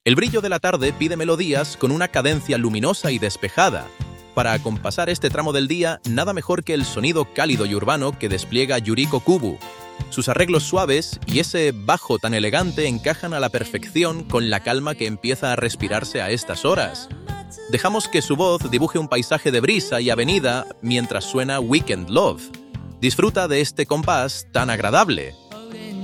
El brillo de la tarde pide melodías con una cadencia luminosa y despejada. Para acompasar este tramo del día, nada mejor que el sonido cálido y urbano que despliega Yuriko Kubo. Sus arreglos suaves y ese bajo tan elegante encajan a la perfección con la calma que empieza a respirarse a estas horas. Dejamos que su voz dibuje un paisaje de brisa y avenida mientras suena Weekend Love. Disfruta de este compás tan agradable.